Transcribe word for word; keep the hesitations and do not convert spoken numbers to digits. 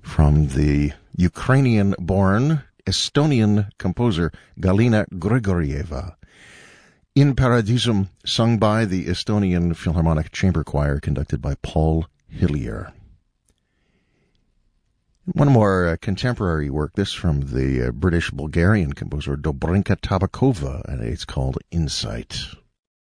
from the Ukrainian-born Estonian composer Galina Grigorieva. In Paradisum, sung by the Estonian Philharmonic Chamber Choir, conducted by Paul Hillier. One more uh, contemporary work, this from the uh, British-Bulgarian composer Dobrinka Tabakova, and it's called Insight.